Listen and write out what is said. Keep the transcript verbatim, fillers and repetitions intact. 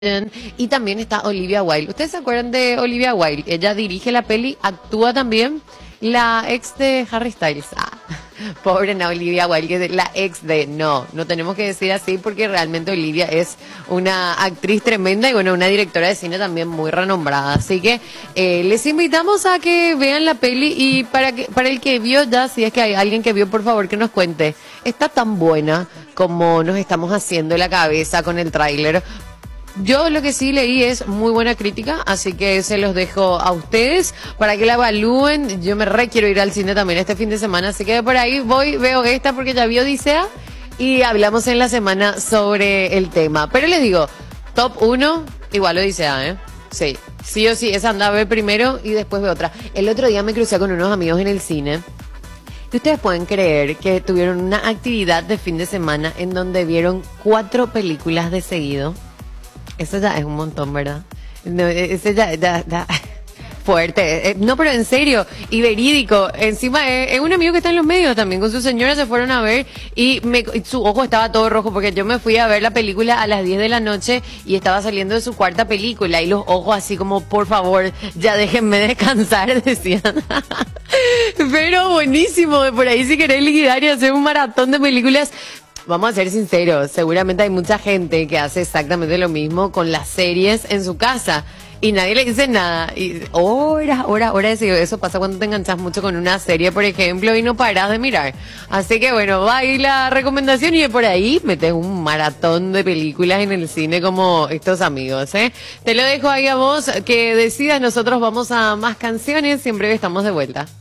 Y también está Olivia Wilde. ¿Ustedes se acuerdan de Olivia Wilde? Ella dirige la peli, actúa también. La ex de Harry Styles. Ah, pobre no, Olivia Wilde, que es la ex de... No, no tenemos que decir así porque realmente Olivia es una actriz tremenda y bueno, una directora de cine también muy renombrada. Así que eh, les invitamos a que vean la peli y para que para el que vio ya, si es que hay alguien que vio, por favor que nos cuente. Está tan buena como nos estamos haciendo la cabeza con el tráiler. Yo lo que sí leí es muy buena crítica, así que se los dejo a ustedes para que la evalúen. Yo me re quiero ir al cine también este fin de semana, así que por ahí voy, veo esta porque ya vi Odisea y hablamos en la semana sobre el tema. Pero les digo, top uno, igual Odisea, ¿eh? Sí, sí o sí, esa anda a ver primero y después ve otra. El otro día me crucé con unos amigos en el cine. Y ustedes pueden creer que tuvieron una actividad de fin de semana en donde vieron cuatro películas de seguido. Eso ya es un montón, ¿verdad? No, ese ya, ya, ya, fuerte. No, pero en serio, y verídico. Encima, es, es un amigo que está en los medios también. Con su señora se fueron a ver y me, su ojo estaba todo rojo porque yo me fui a ver la película a las diez de la noche y estaba saliendo de su cuarta película y los ojos así como, por favor, ya déjenme descansar, decían. Pero buenísimo, de por ahí si querés liquidar y hacer un maratón de películas. Vamos a ser sinceros, seguramente hay mucha gente que hace exactamente lo mismo con las series en su casa y nadie le dice nada. Y horas, horas, horas de seguido. Eso pasa cuando te enganchas mucho con una serie, por ejemplo, y no paras de mirar. Así que bueno, va ahí la recomendación y de por ahí metes un maratón de películas en el cine como estos amigos, ¿eh? Te lo dejo ahí a vos, que decidas, nosotros vamos a más canciones, siempre estamos de vuelta.